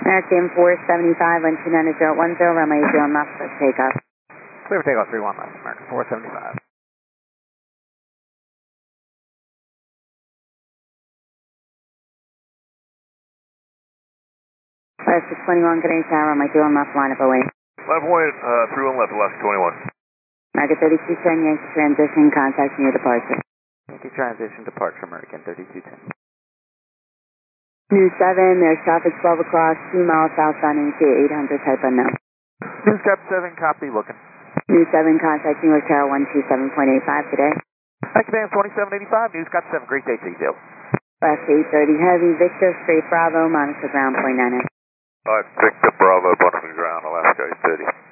American 475 on 29010, runway 0 left for takeoff. Clear for takeoff 31 left, American 475. Alaska 21, Canadian Tower, runway 0 left, line up away. Left point, 31 left, Alaska 21. American 3210, Yankee transition, contacting your departure. Yankee transition departure, American 3210. News 7, there's traffic 12 o'clock, 2 miles southbound into 800, type unknown. News Cap 7, copy, looking. News 7, contacting with Tower 127.85 today. American Band 2785, News Cap 7, great day to you, Dale. Alaska 830 Heavy, Victor, straight Bravo, monitor ground, point 9. Alright, Victor Bravo, bottom of the ground, Alaska 830.